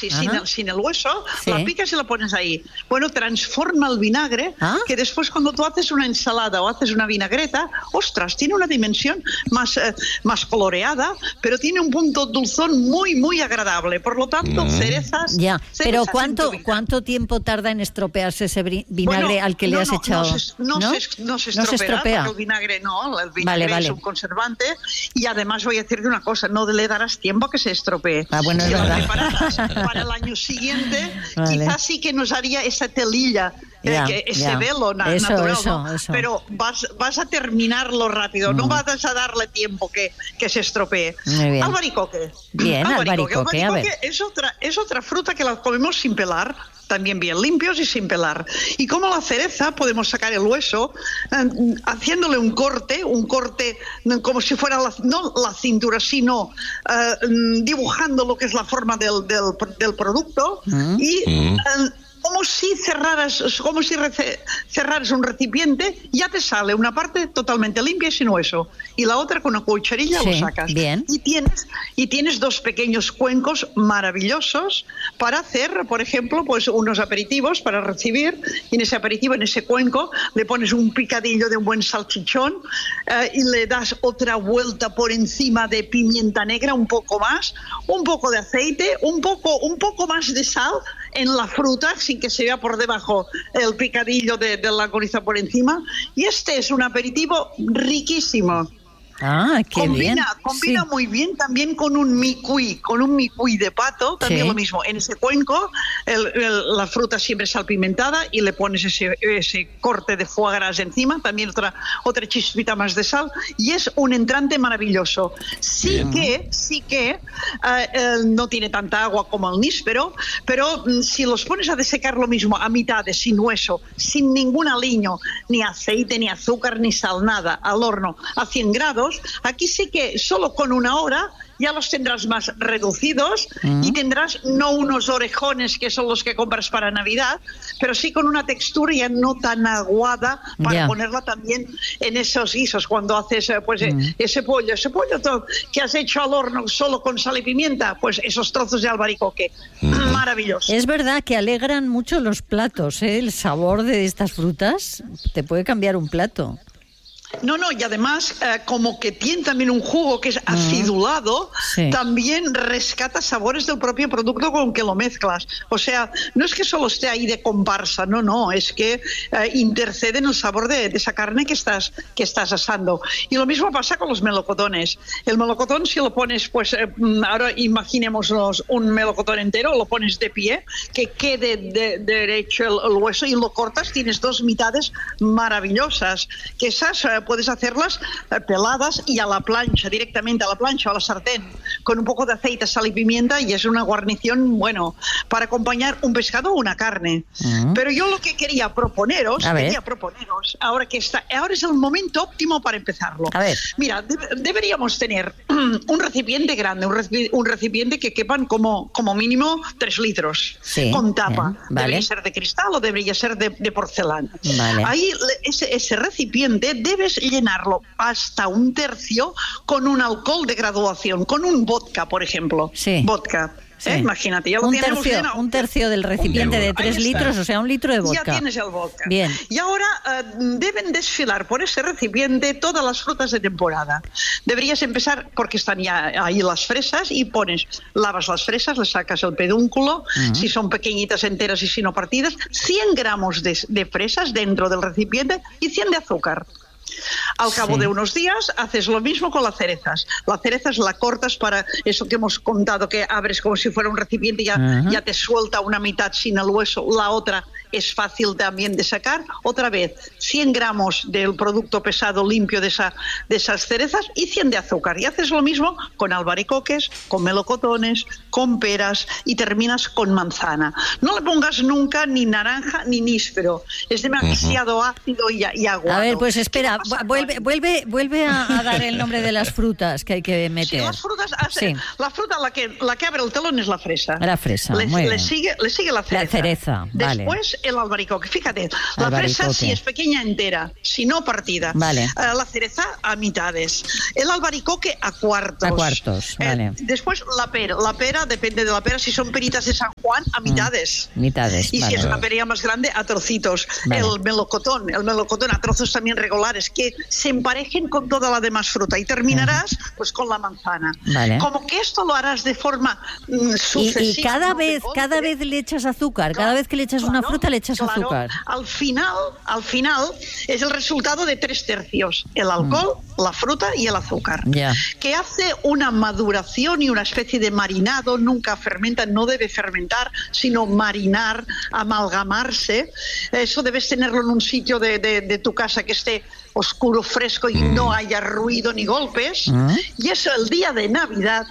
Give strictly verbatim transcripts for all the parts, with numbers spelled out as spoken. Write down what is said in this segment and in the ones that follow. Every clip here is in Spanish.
así, sin el, sin el hueso, sí. La picas y la pones ahí. Bueno, transforma el vinagre, ¿ah? Que después cuando tú haces una ensalada o haces una vinagreta, ostras, tiene una dimensión más, eh, más coloreada, pero tiene un punto dulzón muy, muy agradable. Por lo tanto, mm. cerezas... Ya, cerezas pero ¿cuánto, ¿cuánto tiempo tarda en estropearse ese vinagre bueno, al que no, le has no, echado? No se, no, ¿no? Se, no se estropea, no se estropea. Porque el vinagre no, el vinagre vale, vale. es un conservante, y además voy a decirte una cosa, no le darás tiempo a que se estropee. Ah, bueno, si es lo verdad. preparas para el año siguiente, vale. quizás sí que nos haría esa telilla, ya, eh, que ese ya. velo na eso, natural, eso, ¿no? Eso. Pero vas, vas a terminarlo rápido, mm. no vas a darle tiempo que, que se estropee. Albaricoque. Bien, albaricoque, albaricoque, albaricoque a ver. Es otra, es otra fruta que la comemos sin pelar, también bien limpios y sin pelar. Y como la cereza podemos sacar el hueso eh, haciéndole un corte, un corte como si fuera la, no la cintura, sino eh, dibujando lo que es la forma del, del, del producto mm. y mm. Eh, como si cerraras, como si cerraras un recipiente, ya te sale una parte totalmente limpia y sin hueso, y la otra con una cucharilla sí, lo sacas. Bien. Y tienes, y tienes dos pequeños cuencos maravillosos para hacer, por ejemplo, pues unos aperitivos para recibir, y en ese aperitivo, en ese cuenco, le pones un picadillo de un buen salchichón eh, y le das otra vuelta por encima de pimienta negra, un poco más, un poco de aceite, un poco, un poco más de sal en la fruta, sin que se vea por debajo el picadillo de, de la coriza por encima. Y este es un aperitivo riquísimo. Ah, qué combina, bien. Combina sí. muy bien también con un micuí, con un micuí de pato, también sí. Lo mismo. En ese cuenco, el, el, la fruta siempre salpimentada y le pones ese, ese corte de foie gras encima, también otra, otra chispita más de sal, y es un entrante maravilloso. Sí bien. que, sí que uh, uh, no tiene tanta agua como el níspero, pero um, si los pones a desecar lo mismo, a mitad, sin hueso, sin ningún aliño, ni aceite, ni azúcar, ni sal, nada, al horno, a cien grados, aquí sí que solo con una hora ya los tendrás más reducidos mm. y tendrás no unos orejones que son los que compras para Navidad, pero sí con una textura ya no tan aguada para yeah. ponerla también en esos guisos cuando haces pues mm. ese pollo, ese pollo todo, que has hecho al horno solo con sal y pimienta, pues esos trozos de albaricoque, mm. maravilloso. Es verdad que alegran mucho los platos, ¿eh? El sabor de estas frutas te puede cambiar un plato. No, no, y además, eh, como que tiene también un jugo que es acidulado, sí. también rescata sabores del propio producto con que lo mezclas. O sea, no es que solo esté ahí de comparsa, no, no, es que eh, intercede en el sabor de, de esa carne que estás, que estás asando. Y lo mismo pasa con los melocotones. El melocotón, si lo pones, pues, eh, ahora imaginémonos un melocotón entero, lo pones de pie, que quede de, de derecho el, el hueso y lo cortas, tienes dos mitades maravillosas, que esas... Eh, puedes hacerlas eh, peladas y a la plancha, directamente a la plancha o a la sartén, con un poco de aceite, sal y pimienta, y es una guarnición, bueno, para acompañar un pescado o una carne. Uh-huh. Pero yo lo que quería proponeros, quería proponeros, ahora que está, ahora es el momento óptimo para empezarlo. A ver. Mira, de, deberíamos tener un recipiente grande, un recipiente, un recipiente que quepan como, como mínimo tres litros, sí, con tapa. Bien, vale. Debería ser de cristal o debería ser de, de porcelana. Vale. Ahí ese, ese recipiente debes llenarlo hasta un tercio con un alcohol de graduación, con un vodka, por ejemplo. Sí. Vodka. Sí. ¿Eh? Imagínate, ya lo un tenemos tercio, llenado. Un tercio del recipiente de tres litros, o sea, un litro de vodka. Ya tienes el vodka. Bien. Y ahora uh, deben desfilar por ese recipiente todas las frutas de temporada. Deberías empezar, porque están ya ahí las fresas, y pones, lavas las fresas, le sacas el pedúnculo, uh-huh. si son pequeñitas enteras y si no partidas, cien gramos de, de fresas dentro del recipiente y cien de azúcar. Al cabo sí. de unos días haces lo mismo con las cerezas. Las cerezas la cortas para eso que hemos contado, que abres como si fuera un recipiente y ya, uh-huh. ya te suelta una mitad sin el hueso, la otra es fácil también de sacar. Otra vez, cien gramos del producto pesado limpio de, esa, de esas cerezas y cien de azúcar. Y haces lo mismo con albaricoques, con melocotones, con peras y terminas con manzana. No le pongas nunca ni naranja ni níspero. Es demasiado uh-huh. ácido y, y aguado. A ver, pues espera, vuelve, vuelve, vuelve a, a dar el nombre de las frutas que hay que meter. Sí, las frutas, sí. la fruta la que, la que abre el telón es la fresa. La fresa, le, muy le bien. Sigue, le sigue la cereza. La cereza, vale. Después el albaricoque. Fíjate, la albaricoque. fresa si es pequeña entera, si no partida. Vale. Uh, la cereza a mitades. El albaricoque a cuartos. A cuartos, vale. Eh, después la pera. La pera, depende de la pera, si son peritas de San Juan, a mitades. Mm, mitades, Y vale. si es una pera más grande, a trocitos. Vale. El melocotón, el melocotón a trozos también regulares, que se emparejen con toda la demás fruta. Y terminarás uh-huh. pues con la manzana. Vale. Como que esto lo harás de forma mm, sucesiva. Y, y cada no vez, cada vez le echas azúcar, claro, cada vez que le echas claro, una fruta le echas claro. azúcar. Al final, al final es el resultado de tres tercios: el alcohol, mm. la fruta y el azúcar. Yeah. Que hace una maduración y una especie de marinado. Nunca fermenta, no debe fermentar, sino marinar, amalgamarse. Eso debes tenerlo en un sitio de, de, de tu casa que esté oscuro, fresco y mm. no haya ruido ni golpes. Mm. Y eso el día de Navidad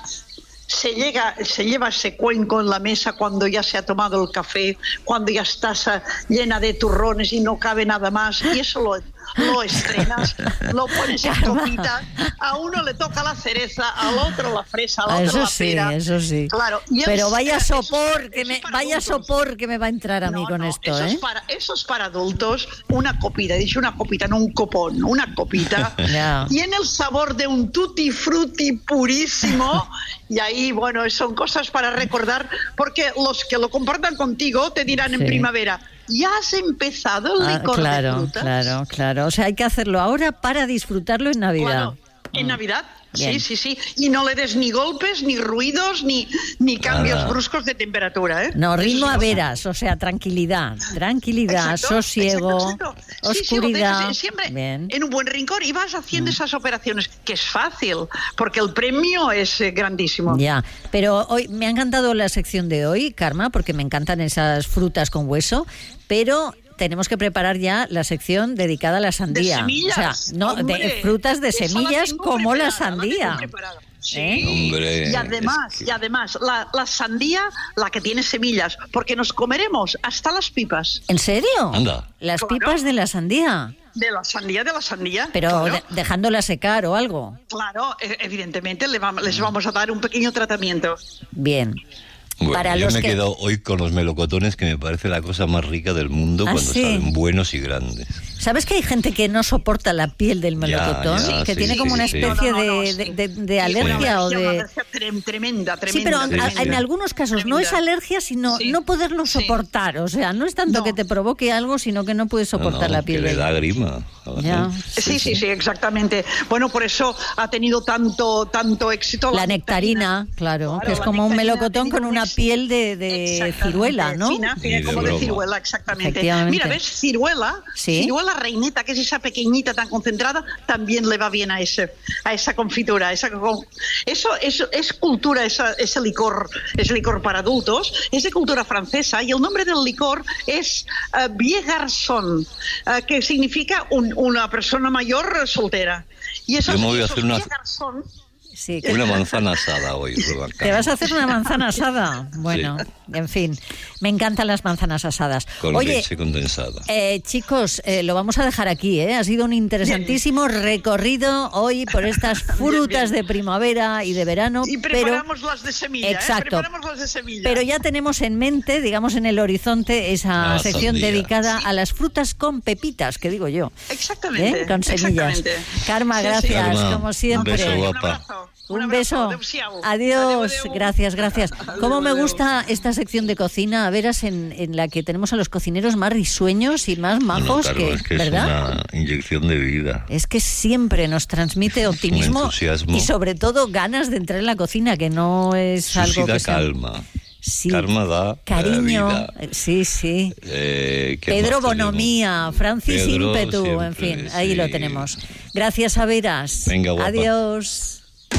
se llega, se lleva ese cuenco en la mesa cuando ya se ha tomado el café, cuando ya estás uh, llena de turrones y no cabe nada más, y eso lo, lo estrenas, lo pones en copita, a uno le toca la cereza, al otro la fresa, al otro eso la sí, pera. Eso sí, claro, pero vaya sopor, eso, que eso me, vaya sopor que me va a entrar a mí no, con no, esto, eso ¿eh? Es para, eso es para adultos, una copita, he dicho una copita, no un copón, una copita, yeah. Tiene el sabor de un tutti frutti purísimo, y ahí, bueno, son cosas para recordar, porque los que lo compartan contigo te dirán sí. en primavera: ¿ya has empezado el licor ah, claro, de frutas? Claro, claro. O sea, hay que hacerlo ahora para disfrutarlo en Navidad. Claro, en mm. Navidad. Bien. Sí, sí, sí. Y no le des ni golpes, ni ruidos, ni, ni cambios ah. bruscos de temperatura, ¿eh? No, ritmo a veras, o sea, tranquilidad. Tranquilidad, exacto, sosiego, exacto, exacto. oscuridad. Sí, sí, siempre Bien. En un buen rincón y vas haciendo mm. esas operaciones, que es fácil, porque el premio es eh, grandísimo. Ya, pero hoy me ha encantado la sección de hoy, Karma, porque me encantan esas frutas con hueso, pero tenemos que preparar ya la sección dedicada a la sandía. De semillas. O sea, no, hombre, de frutas de semillas como la sandía. La sí. ¿Eh? Hombre, y además, es que... y además la, la sandía, la que tiene semillas, porque nos comeremos hasta las pipas. ¿En serio? Anda. Las claro. pipas de la sandía. De la sandía, de la sandía. Pero claro. de, dejándola secar o algo. Claro, evidentemente le vamos, les vamos a dar un pequeño tratamiento. Bien. Bueno, Para yo los me que... quedo hoy con los melocotones, que me parece la cosa más rica del mundo, ¿Ah, cuando sí? saben buenos y grandes. ¿Sabes que hay gente que no soporta la piel del melocotón? Ya, ya, que sí, tiene como sí, una sí. especie No, no, no, de, sí. de, de, de Sí, alergia una o alergia, de... una alergia tremenda, tremenda, Sí, pero tremenda, en, en algunos casos tremenda. no es alergia, sino Sí. no poderlo soportar. O sea, no es tanto No. que te provoque algo, sino que no puedes soportar No, no, la piel. que le del- da grima. a la Ya. gente. Sí, sí, sí, exactamente. Bueno, por eso ha tenido tanto tanto éxito La nectarina, claro, Claro, que es la como un nectarina melocotón ha con tenido una un éxito. piel de, de Exactamente, ciruela, ¿no? fina, fina, Ni de como de broma. ciruela, exactamente. Efectivamente. Mira, ¿ves? Ciruela, Sí. ciruela reineta, que es esa pequeñita tan concentrada, también le va bien a ese, a esa confitura. Esa, eso, eso es cultura, esa, ese licor, ese licor para adultos, es de cultura francesa, y el nombre del licor es uh, Vieux Garçon, uh, que significa un, una persona mayor soltera. Y esos, Yo me voy a esos hacer una- Vieux Garçon, Sí, que- Una manzana asada hoy, Rebeca. ¿Te vas a hacer una manzana asada? Bueno, en fin, me encantan las manzanas asadas. Con Oye, leche condensada. eh, chicos, eh, lo vamos a dejar aquí, ¿eh? Ha sido un interesantísimo recorrido hoy por estas frutas de primavera y de verano. y pero, preparamos las de semilla, Exacto. ¿eh? Preparamos las de semilla. pero ya tenemos en mente, digamos en el horizonte, esa La sección sandía. dedicada a las frutas con pepitas, que digo yo. Exactamente. ¿Eh? Con semillas. Exactamente. Karma, Sí, sí. gracias, Karma, como siempre. un beso, Un guapa. abrazo. Un abrazo. beso. Adeu-siau. Adiós. Adeu, adeu. Gracias, gracias. Cómo me Adeu, gusta esta sección de cocina, a veras, en, en la que tenemos a los cocineros más risueños y más Bueno, majos, claro, que, es que ¿verdad? es una inyección de vida. Es que siempre nos transmite optimismo entusiasmo. y sobre todo ganas de entrar en la cocina, que no es algo Susi da que sea... calma. Sí, Karma da cariño, vida. sí, sí. Eh, ¿qué Pedro más tenemos? Bonomía, Francis Pedro Ímpetu, en siempre, fin, ahí sí. lo tenemos. Gracias, Averas. Venga, guapa. Adiós.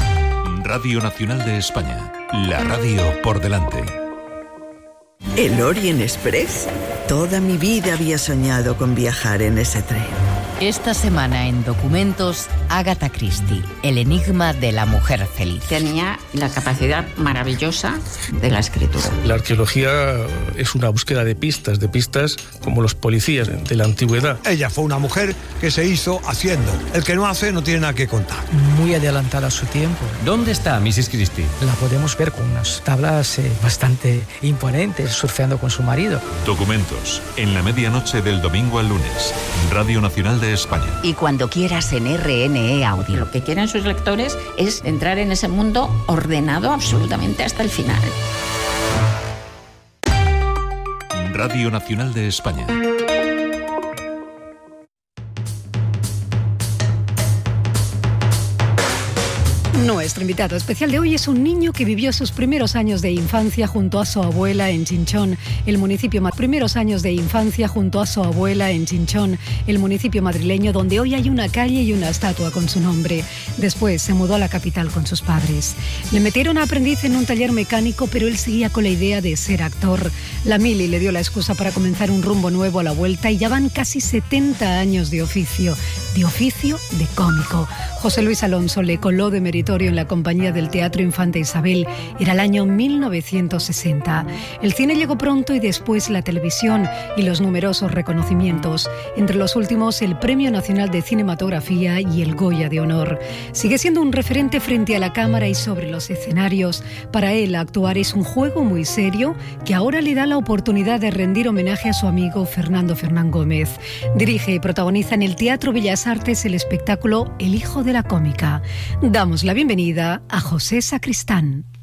Radio Nacional de España, la radio por delante. ¿El Orient Express? Toda mi vida había soñado con viajar en ese tren. Esta semana en Documentos, Agatha Christie, el enigma de la mujer feliz. Tenía la capacidad maravillosa de la escritura. La arqueología es una búsqueda de pistas, de pistas como los policías de la antigüedad. Ella fue una mujer que se hizo haciendo. El que no hace no tiene nada que contar. Muy adelantada a su tiempo. ¿Dónde está missus Christie? La podemos ver con unas tablas eh, bastante imponentes, surfeando con su marido. Documentos, en la medianoche del domingo al lunes. Radio Nacional de España. Y cuando quieras en R N E Audio. Lo que quieren sus lectores es entrar en ese mundo ordenado absolutamente hasta el final. Radio Nacional de España. Nuestro invitado especial de hoy es un niño que vivió sus primeros años de infancia junto a su abuela en Chinchón, el municipio más primeros años de infancia junto a su abuela en Chinchón, el municipio madrileño donde hoy hay una calle y una estatua con su nombre. Después se mudó a la capital con sus padres. Le metieron a aprendiz en un taller mecánico, pero él seguía con la idea de ser actor. La mili le dio la excusa para comenzar un rumbo nuevo a la vuelta y ya van casi setenta años de oficio, de oficio de cómico. José Luis Alonso le coló de meritorio en la compañía del Teatro Infanta Isabel. Era el año mil novecientos sesenta. El cine llegó pronto y después la televisión y los numerosos reconocimientos. Entre los últimos, el Premio Nacional de Cinematografía y el Goya de Honor. Sigue siendo un referente frente a la cámara y sobre los escenarios. Para él, actuar es un juego muy serio que ahora le da la oportunidad de rendir homenaje a su amigo Fernando Fernán Gómez. Dirige y protagoniza en el Teatro Bellas Artes el espectáculo El Hijo de la Cómica. Damos la bienvenida a José Sacristán.